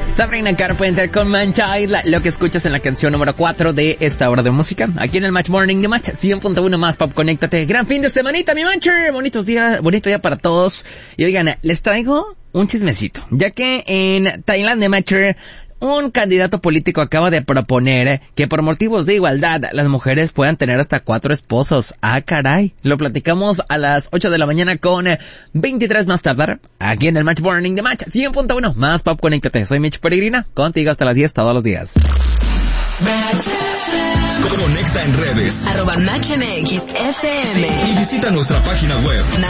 Sabrina Carpenter con Man-Child, lo que escuchas en la canción número 4 de esta hora de música, aquí en el Match Morning de Match 100.1 más Pop. Conéctate, gran fin de semanita, mi Mancher, bonito día para todos. Y oigan, les traigo un chismecito, ya que en Tailandia, Matcher, un candidato político acaba de proponer que por motivos de igualdad las mujeres puedan tener hasta 4 esposos. ¡Ah, caray! Lo platicamos a las 8 de la mañana con 23 más tardar, aquí en el Match Morning de Match 100.1 más Pop. Conéctate, soy Mitch Peregrina, contigo hasta las 10 todos los días. Conecta en redes @MatchMXFM y visita nuestra página web